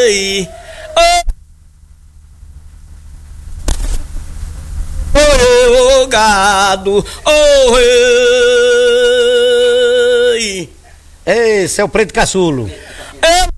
Oi, ô gado, oi. Esse é o Preto Caçulo. Eu